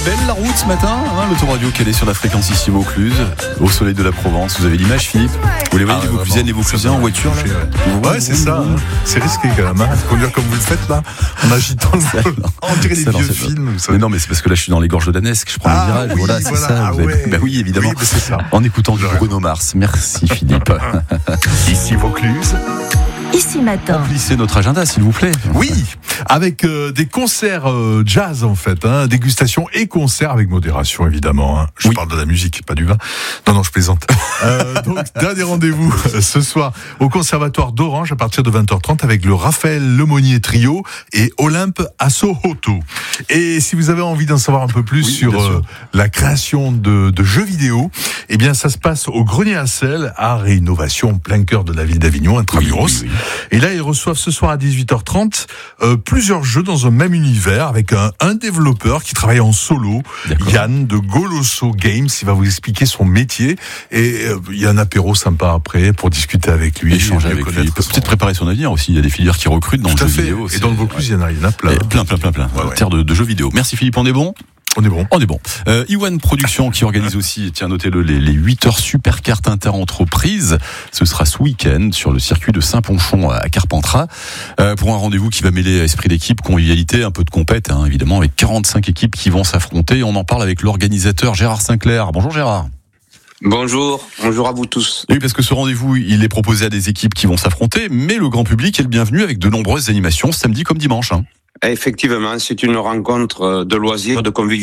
belle la route ce matin, hein, l'autoradio calée sur la fréquence ici Vaucluse, au soleil de la Provence. Vous avez l'image, Philippe? Vous les voyez, les Vauclusiennes et Vauclusiens en voiture là? Ouais, c'est ça. Hein. C'est risqué quand même, hein, de conduire comme vous le faites là, en agitant le volant. On dirait des vieux films. Mais non, mais c'est parce que là je suis dans les gorges de Danesque, je prends le virage. Oui, voilà, c'est ça. Ouais. Oui, évidemment. Oui, c'est ça. En écoutant du Bruno Mars. Merci Philippe. Ici Vaucluse. Ici Matin. Remplissez notre agenda, s'il vous plaît. Oui, avec des concerts jazz en fait, hein, dégustation et concerts avec modération évidemment. Hein. Je parle de la musique, pas du vin. Non, je plaisante. Donc, dernier rendez-vous ce soir au Conservatoire d'Orange à partir de 20h30 avec le Raphaël Lemonnier Trio et Olympe Assohoto. Et si vous avez envie d'en savoir un peu plus sur la création de jeux vidéo, eh bien ça se passe au Grenier à Sel, art et innovation en plein cœur de la ville d'Avignon, intramuros. Oui. Et là, ils reçoivent ce soir à 18h30 plusieurs jeux dans un même univers avec un développeur qui travaille en solo, Yann de Golosso Games. Il va vous expliquer son métier et il y a un apéro sympa après pour discuter avec lui, échanger avec lui. Peut-être préparer son avenir aussi. Il y a des filières qui recrutent dans le jeu vidéo. Et dans le Vaucluse, il y en a plein. Plein. Terre de jeux vidéo. Merci Philippe, on est bon? On est bon. Iwan Productions qui organise aussi, tiens, notez-le, les 8 heures super cartes inter-entreprises. Ce sera ce week-end sur le circuit de Saint-Ponchon à Carpentras. Pour un rendez-vous qui va mêler esprit d'équipe, convivialité, un peu de compète, hein, évidemment, avec 45 équipes qui vont s'affronter. On en parle avec l'organisateur Gérard Sinclair. Bonjour Gérard. Bonjour à vous tous. Oui, parce que ce rendez-vous, il est proposé à des équipes qui vont s'affronter, mais le grand public est le bienvenu avec de nombreuses animations, samedi comme dimanche. Hein. Effectivement, c'est une rencontre de loisirs, de convivialité.